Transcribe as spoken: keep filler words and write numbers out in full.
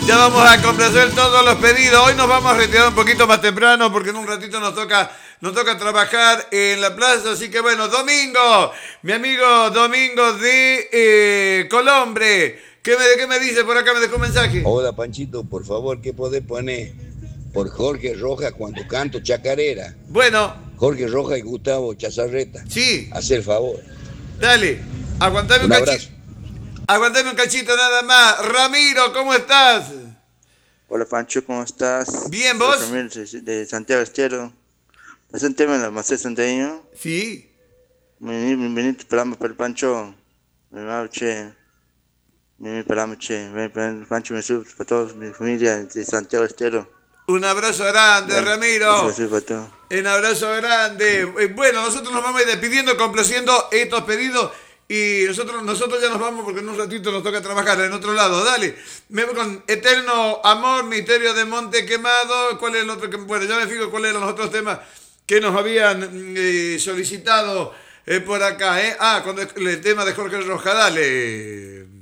Ya vamos a complacer todos los pedidos. Hoy nos vamos a retirar un poquito más temprano porque en un ratito nos toca, nos toca trabajar en la plaza. Así que bueno, Domingo, mi amigo Domingo de eh, Colombre. ¿Qué me, ¿Qué me dice? Por acá me dejó un mensaje. Hola Panchito, por favor, ¿qué podés poner por Jorge Rojas cuando canto chacarera? Bueno. Jorge Rojas y Gustavo Chazarreta. Sí. Haz el favor. Dale, aguantame un, un cachito. Aguantame un cachito nada más. Ramiro, ¿cómo estás? Hola Pancho, ¿cómo estás? Bien, ¿vos? Soy Ramiro de Santiago Estero. ¿Es un tema en la Macé Santeño? Sí. Bienvenido, esperamos para el Pancho. Mi mamá, che. Mi esperamos, che. Pancho me sube para toda mi familia de Santiago Estero. Un abrazo grande, bueno, Ramiro. Un abrazo grande. Bueno, nosotros nos vamos a ir despidiendo, complaciendo estos pedidos. Y nosotros, nosotros ya nos vamos porque en un ratito nos toca trabajar en otro lado. Dale. Me voy con Eterno Amor, Misterio de Monte Quemado. ¿Cuál es el otro? Que, bueno, ya me fijo cuáles eran los otros temas que nos habían eh, solicitado eh, por acá. ¿eh? Ah, con el tema de Jorge Rojas. Dale.